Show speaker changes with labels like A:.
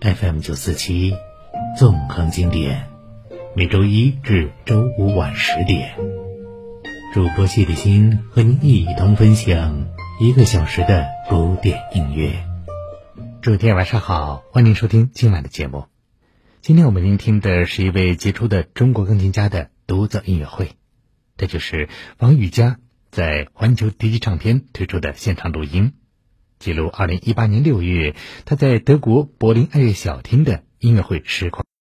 A: FM947，纵横经典，每周一至周五晚10点，主播谢立新和您一同分享1个小时的古典音乐。诸位晚上好，欢迎收听今晚的节目。今天我们聆听的是一位杰出的中国钢琴家的独奏音乐会，这就是王羽佳在环球第一唱片推出的现场录音，记录2018年6月他在德国柏林爱乐小厅的音乐会实况。